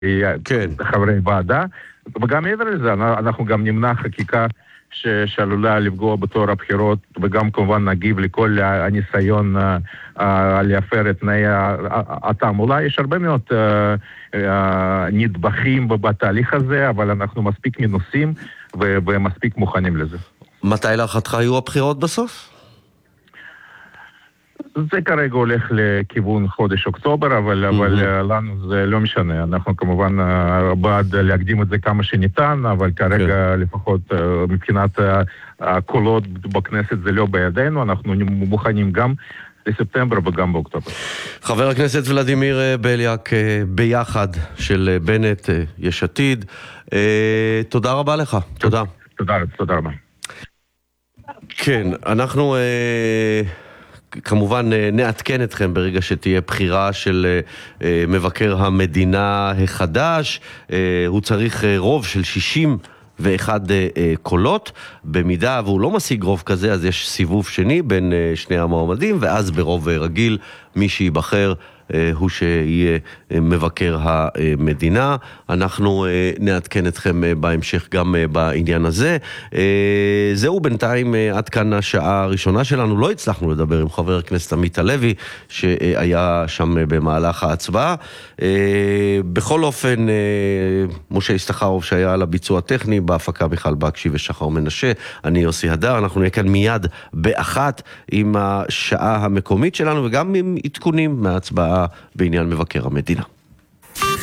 כן. חברי ועדה, וגם מעבר לזה, אנחנו גם נמנע חקיקה שעלולה לפגוע בתור הבחירות, וגם כמובן נגיב לכל הניסיון להפר את תנאי התעמולה. יש הרבה מאוד נדבכים בתהליך הזה, אבל אנחנו מספיק מנוסים ומספיק מוכנים לזה. מתי להערכתך יהיו הבחירות בסוף? זה כרגע הולך לכיוון חודש אוקטובר, אבל לנו זה לא משנה. אנחנו כמובן בעד להקדים את זה כמה שניתן, אבל כרגע לפחות מבחינת הקולות בכנסת זה לא בידינו. אנחנו מוכנים גם לספטמבר וגם באוקטובר. חבר הכנסת ולדימיר בליאק, ביחד של בנט, יש עתיד. תודה רבה לך. תודה. תודה רבה. כן, אנחנו כמובן נעדכן אתכם ברגע שתהיה בחירה של מבקר המדינה החדש. הוא צריך רוב של 61 קולות. במידה והוא לא משיג רוב כזה, אז יש סיבוב שני בין שני המועמדים, ואז ברוב רגיל מי שיבחר הוא שיהיה מבקר המדינה. אנחנו נעדכן אתכם בהמשך גם בעניין הזה. זהו בינתיים עד כאן השעה הראשונה שלנו. לא הצלחנו לדבר עם חבר הכנסת עמית הלוי שהיה שם במהלך ההצבעה. בכל אופן, משה ישתחרוף שהיה על הביצוע הטכני, בהפקה מיכל בקשי ושחר מנשה, אני יוסי הדר. אנחנו נהיה כאן מיד באחת עם השעה המקומית שלנו וגם עם עדכונים מההצבעה בעניין מבקר המדינה.